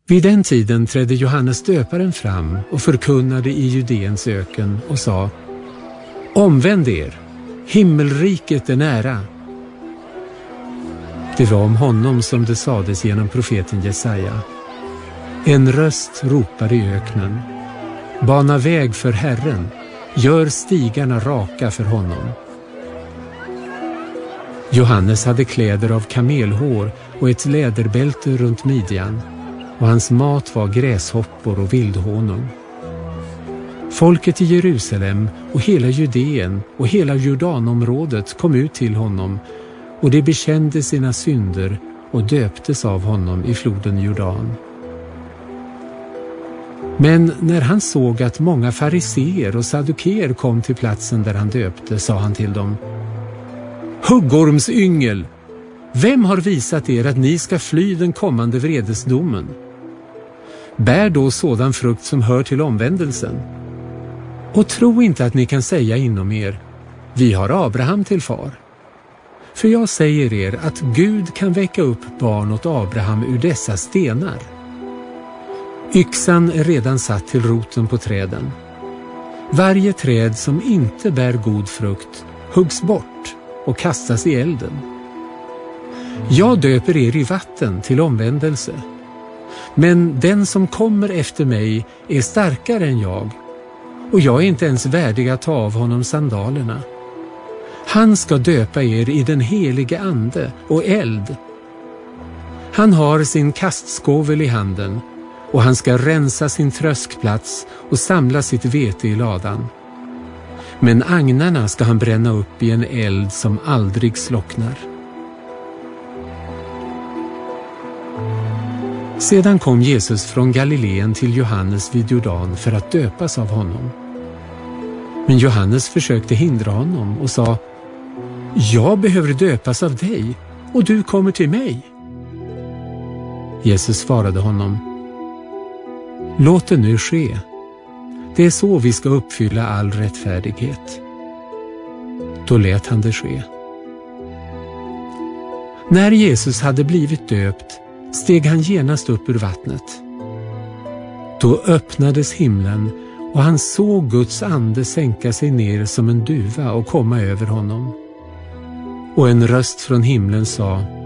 Vid den tiden trädde Johannes döparen fram och förkunnade i Judeens öken och sa: Omvänd er, himmelriket är nära. Det var om honom som det sades genom profeten Jesaja: En röst ropar i öknen: Bana väg för Herren, gör stigarna raka för honom. Johannes hade kläder av kamelhår och ett läderbälte runt midjan, och hans mat var gräshoppor och vildhonung. Folket i Jerusalem och hela Judeen och hela Jordanområdet kom ut till honom, och de bekände sina synder och döptes av honom i floden Jordan. Men när han såg att många fariseer och saddukeer kom till platsen där han döpte, sa han till dem: Huggormsyngel, vem har visat er att ni ska fly den kommande vredesdomen? Bär då sådan frukt som hör till omvändelsen. Och tro inte att ni kan säga inom er: Vi har Abraham till far. För jag säger er att Gud kan väcka upp barn åt Abraham ur dessa stenar. Yxan är redan satt till roten på träden. Varje träd som inte bär god frukt huggs bort och kastas i elden. Jag döper er i vatten till omvändelse. Men den som kommer efter mig är starkare än jag, och jag är inte ens värdig att ta av honom sandalerna. Han ska döpa er i den helige ande och eld. Han har sin kastskovel i handen, och han ska rensa sin tröskplats och samla sitt vete i ladan. Men agnarna ska han bränna upp i en eld som aldrig slocknar. Sedan kom Jesus från Galileen till Johannes vid Jordan för att döpas av honom. Men Johannes försökte hindra honom och sa: Jag behöver döpas av dig, och du kommer till mig. Jesus svarade honom: Låt det nu ske. Det är så vi ska uppfylla all rättfärdighet. Då lät han det ske. När Jesus hade blivit döpt steg han genast upp ur vattnet. Då öppnades himlen, och han såg Guds ande sänka sig ner som en duva och komma över honom. Och en röst från himlen sa: